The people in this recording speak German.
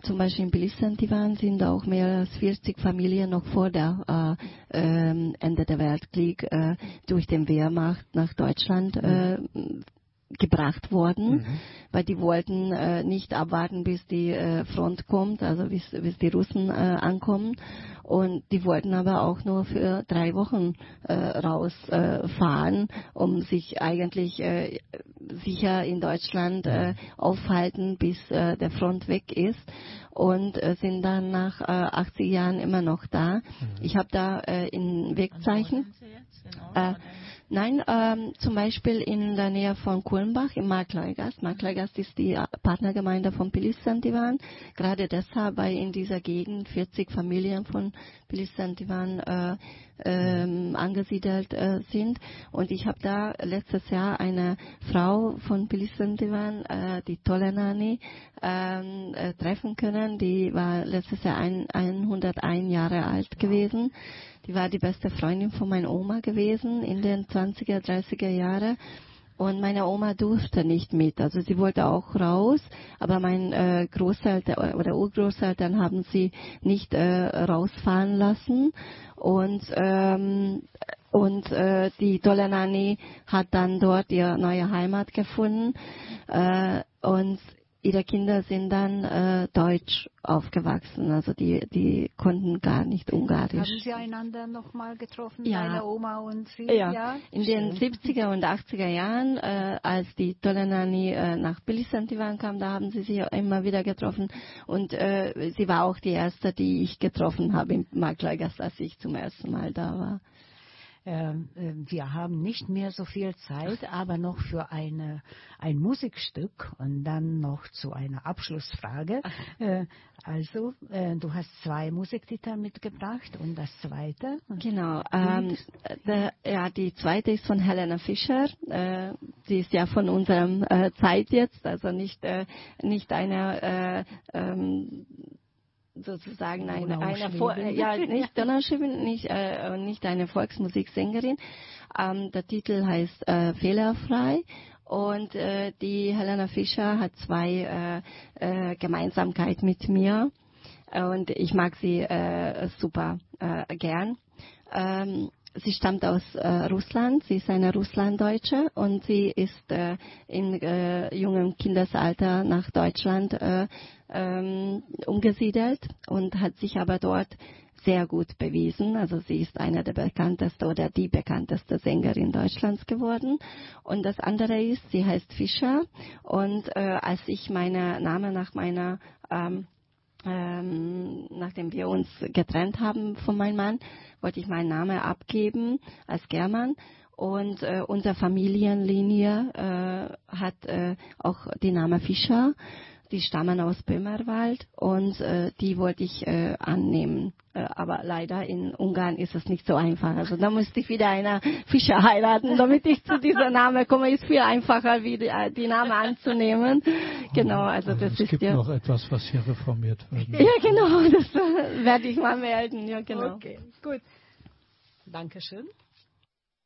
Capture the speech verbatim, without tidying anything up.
zum Beispiel in Bilistan sind auch mehr als vierzig Familien noch vor der äh, äh, Ende der Weltkrieg äh, durch den Wehrmacht nach Deutschland äh, gebracht worden, mhm. weil die wollten äh, nicht abwarten, bis die äh, Front kommt, also bis, bis die Russen äh, ankommen. Und die wollten aber auch nur für drei Wochen äh, rausfahren, äh, um sich eigentlich äh, sicher in Deutschland äh, aufhalten, bis äh, der Front weg ist. Und äh, sind dann nach äh, achtzig Jahren immer noch da. Mhm. Ich habe da äh, in Wegzeichen. Äh, Nein, ähm, zum Beispiel in der Nähe von Kulmbach im Markleugast. Markleugast ist die Partnergemeinde von Bilistan-Divan. Gerade deshalb, weil in dieser Gegend vierzig Familien von Bilistan-Divan äh, ähm, angesiedelt äh, sind. Und ich habe da letztes Jahr eine Frau von Bilistan-Divan, äh, die Tolenani, ähm, äh, treffen können. Die war letztes Jahr ein, hunderteins Jahre alt gewesen. Die war die beste Freundin von meiner Oma gewesen in den zwanziger, dreißiger Jahre. Und meine Oma durfte nicht mit. Also sie wollte auch raus, aber mein äh, Großeltern oder Urgroßeltern haben sie nicht äh, rausfahren lassen. Und ähm, und äh, die Tolenani hat dann dort ihre neue Heimat gefunden. Äh, und ihre Kinder sind dann äh, deutsch aufgewachsen, also die die konnten gar nicht Ungarisch. Haben Sie einander noch mal getroffen, ja. deine Oma und Sie? Ja, ja? in den siebziger und achtziger Jahren, äh, als die Tolenani äh, nach Bilistan-Divan kam, da haben sie sich immer wieder getroffen und äh, sie war auch die erste, die ich getroffen habe im Markleugast, als ich zum ersten Mal da war. Wir haben nicht mehr so viel Zeit, aber noch für eine, ein Musikstück und dann noch zu einer Abschlussfrage. Also, du hast zwei Musiktitel mitgebracht und das zweite? Genau. Ähm, der, ja, die zweite ist von Helena Fischer. Äh, die ist ja von unserer äh, Zeit jetzt, also nicht, äh, nicht eine äh, ähm, sozusagen eine, eine Vor ja nicht Donauschwäbin, nicht äh, nicht eine Volksmusiksängerin. Ähm, der Titel heißt äh, Fehlerfrei und äh, die Helena Fischer hat zwei äh, äh, Gemeinsamkeiten mit mir und ich mag sie äh, super äh, gern. Ähm, Sie stammt aus äh, Russland, sie ist eine Russlanddeutsche und sie ist äh, in äh, jungem Kindesalter nach Deutschland äh, ähm, umgesiedelt und hat sich aber dort sehr gut bewiesen. Also sie ist eine der bekanntesten oder die bekannteste Sängerin Deutschlands geworden. Und das andere ist, sie heißt Fischer und äh, als ich meinen Namen nach meiner ähm, Ähm, nachdem wir uns getrennt haben von meinem Mann, wollte ich meinen Namen abgeben als German. Und äh, unsere Familienlinie äh, hat äh, auch den Namen Fischer. Die stammen aus Böhmerwald und äh, die wollte ich äh, annehmen. Äh, aber leider in Ungarn ist es nicht so einfach. Also da musste ich wieder einen Fischer heiraten, damit ich zu dieser Name komme. Ist viel einfacher, wie die, die Namen anzunehmen. Genau, also, also das es ist gibt ja noch etwas, was hier reformiert wird. Ja, genau, das äh, werde ich mal melden. Ja, genau. Okay, gut. Dankeschön.